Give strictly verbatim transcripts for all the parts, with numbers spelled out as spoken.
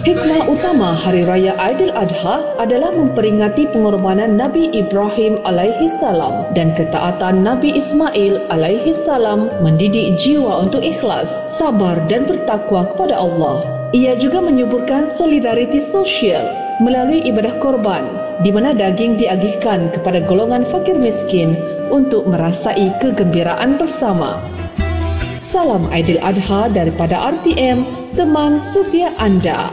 Hikmah utama Hari Raya Aidiladha adalah memperingati pengorbanan Nabi Ibrahim alaihi salam dan ketaatan Nabi Ismail alaihi salam mendidik jiwa untuk ikhlas, sabar dan bertakwa kepada Allah. Ia juga menyuburkan solidariti sosial melalui ibadah korban, di mana daging diagihkan kepada golongan fakir miskin untuk merasai kegembiraan bersama. Salam Aidiladha daripada R T M, teman setia anda.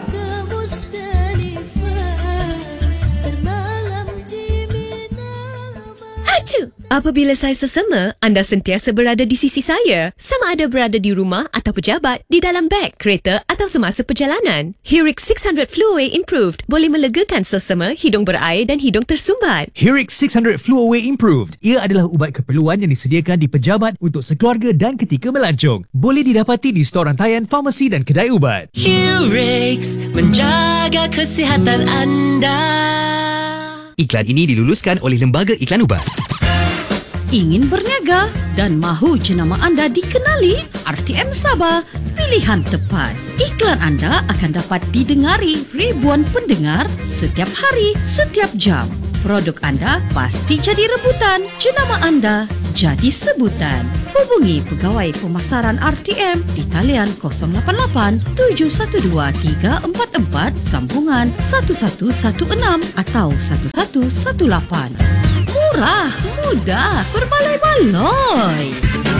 Apabila saya sesama, anda sentiasa berada di sisi saya. Sama ada berada di rumah atau pejabat, di dalam beg, kereta atau semasa perjalanan. Hurix six hundred Flu Away Improved boleh melegakan sesama, hidung berair dan hidung tersumbat. Hurix six hundred Flu Away Improved. Ia adalah ubat keperluan yang disediakan di pejabat untuk sekeluarga dan ketika melancong. Boleh didapati di stor rantaian, farmasi dan kedai ubat. Hurix menjaga kesihatan anda. Iklan ini diluluskan oleh Lembaga Iklan Ubat. Ingin berniaga dan mahu jenama anda dikenali? R T M Sabah, pilihan tepat. Iklan anda akan dapat didengari ribuan pendengar setiap hari, setiap jam. Produk anda pasti jadi rebutan, jenama anda jadi sebutan. Hubungi Pegawai Pemasaran R T M di talian kosong lapan lapan tujuh satu dua tiga empat empat sambungan satu satu satu enam atau satu satu satu lapan. Murah, mudah, berbaloi-baloi.